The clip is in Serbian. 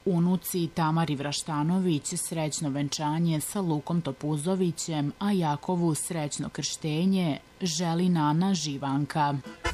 Unuci Tamari Vraštanović srećno venčanje sa Lukom Topuzovićem, a Jakovu srećno krštenje želi Nana Živanka.